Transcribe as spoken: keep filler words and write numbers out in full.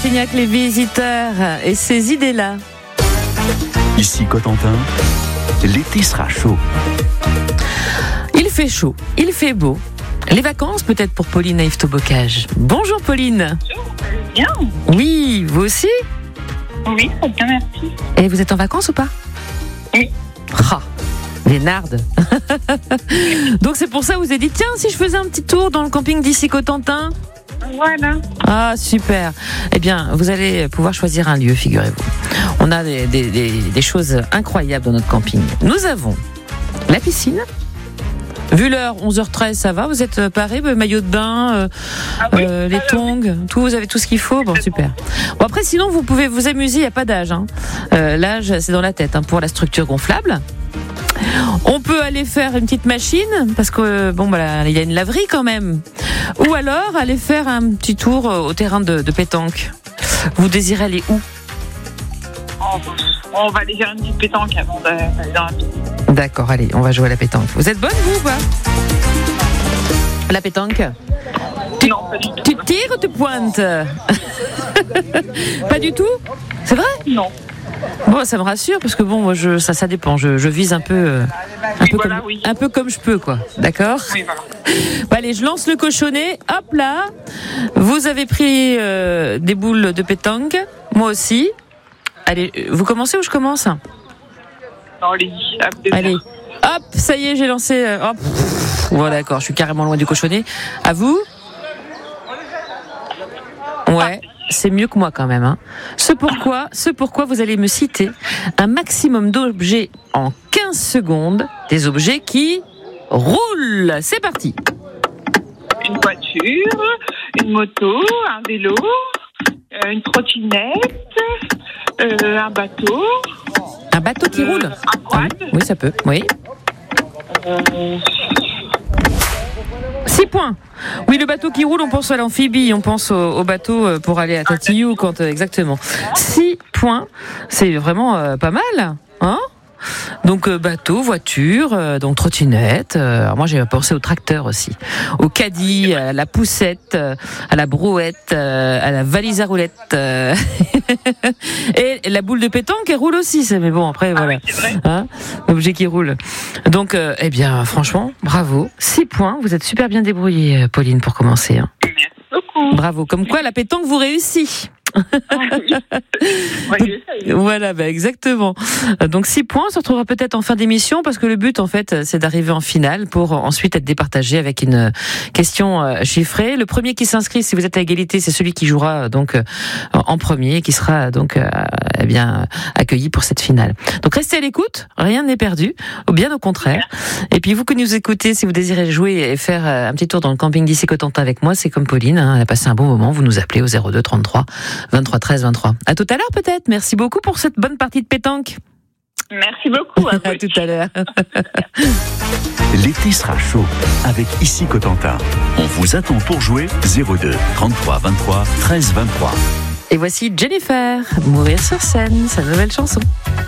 Montignac, les visiteurs et ces idées-là. Ici Cotentin, l'été sera chaud. Il fait chaud, il fait beau. Les vacances peut-être pour Pauline à Yvetot-Bocage. Bonjour Pauline. Bien. Oui, vous aussi? Oui, très bien, merci. Et vous êtes en vacances ou pas? Oui. Ah, les nardes. Donc c'est pour ça que vous avez dit, tiens, si je faisais un petit tour dans le camping d'ici Cotentin. Voilà. Ah, super. Eh bien, vous allez pouvoir choisir un lieu, figurez-vous. On a des, des, des, des choses incroyables dans notre camping. Nous avons la piscine. Vu l'heure, onze heures treize, ça va? Vous êtes parés, maillot de bain, euh, Ah oui, euh, les alors. tongs, tout, vous avez tout ce qu'il faut? Bon, super. Bon, après, sinon, vous pouvez vous amuser, il n'y a pas d'âge. Hein. Euh, l'âge, c'est dans la tête, hein, pour la structure gonflable. On peut aller faire une petite machine, parce que, bon, bah, il y a une laverie quand même. Ou alors, aller faire un petit tour au terrain de, de pétanque. Vous désirez aller où? On, on va aller faire une petite pétanque avant d'aller dans la piscine. D'accord, allez, on va jouer à la pétanque. Vous êtes bonne, vous, ou pas? La pétanque? Non, pas du tout. Tu tires ou tu pointes? Pas du tout? C'est vrai? Non. Bon, ça me rassure, parce que bon, moi, je, ça, ça dépend. Je, je vise un peu, euh, un, Oui, peu voilà, comme, oui. un peu comme je peux, quoi. D'accord? Oui, voilà. Bon, allez, je lance le cochonnet. Hop là. Vous avez pris euh, des boules de pétanque. Moi aussi. Allez, vous commencez ou je commence? Non, allez-y. Appelez Allez. Hop, ça y est, j'ai lancé. euh, Hop. Bon, d'accord, je suis carrément loin du cochonnet. À vous? Ouais, c'est mieux que moi quand même. Hein. Ce pourquoi, ce pourquoi vous allez me citer un maximum d'objets en quinze secondes, des objets qui roulent. C'est parti. Une voiture, une moto, un vélo, euh, une trottinette, euh, un bateau. Un bateau qui Euh, roule. un quad. Oui, oui, ça peut. Oui. Euh, Six points. Oui, le bateau qui roule, on pense à l'amphibie, on pense au, au bateau euh, pour aller à Tatillou, quand euh, exactement. Six points, c'est vraiment euh, pas mal, hein? Donc euh, bateau, voiture, euh, donc trottinette. Euh, alors moi j'ai pensé au tracteur aussi, au caddie, à la poussette, euh, à la brouette, euh, à la valise à roulettes. euh. Et la boule de pétanque elle roule aussi. C'est mais bon après voilà, oui, c'est vrai. hein, objet qui roule. Donc euh, eh bien franchement bravo, six points. Vous êtes super bien débrouillée, Pauline, pour commencer. Hein. merci beaucoup. Bravo. Comme quoi la pétanque vous réussit. Ouais, j'essaye. Voilà, bah exactement. Donc six points, on se retrouvera peut-être en fin d'émission parce que le but en fait c'est d'arriver en finale pour ensuite être départagé avec une question euh, chiffrée. Le premier qui s'inscrit, si vous êtes à égalité, c'est celui qui jouera donc euh, en premier et qui sera donc euh, eh bien accueilli pour cette finale. Donc restez à l'écoute, rien n'est perdu, ou bien au contraire. Et puis vous que nous écoutez, si vous désirez jouer et faire euh, un petit tour dans le camping d'ici Cotentin avec moi, c'est comme Pauline, hein, elle a passé un bon moment, vous nous appelez au zéro deux trente-trois vingt-trois treize vingt-trois. À tout à l'heure peut-être. Merci beaucoup pour cette bonne partie de pétanque. Merci beaucoup. À vous. À tout à l'heure. L'été sera chaud avec Ici Cotentin. On vous attend pour jouer zéro deux trente-trois vingt-trois treize vingt-trois. Et voici Jennifer, Mourir sur scène, sa nouvelle chanson.